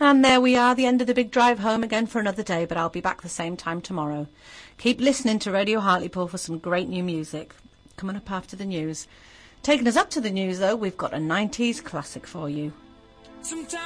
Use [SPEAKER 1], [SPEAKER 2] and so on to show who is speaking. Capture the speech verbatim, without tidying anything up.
[SPEAKER 1] And there we are, the end of the big drive home again for another day, but I'll be back the same time tomorrow. Keep listening to Radio Hartlepool for some great new music. Coming up after the news. Taking us up to the news, though, we've got a nineties classic for you. Sometimes